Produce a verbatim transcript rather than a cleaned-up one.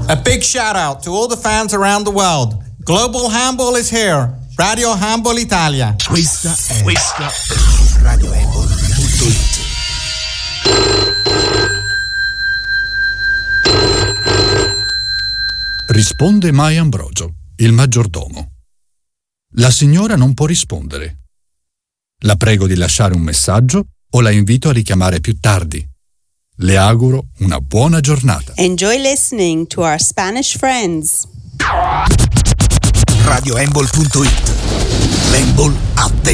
A big shout out to all the fans around the world. Global Handball is here. Radio Handball Italia. Questa è, questa è radio handball punto it. Risponde Mai Ambrogio, il maggiordomo. La signora non può rispondere. La prego di lasciare un messaggio o la invito a richiamare più tardi. Le auguro una buona giornata. Enjoy listening to our Spanish friends. radio handball punto it. Handball update.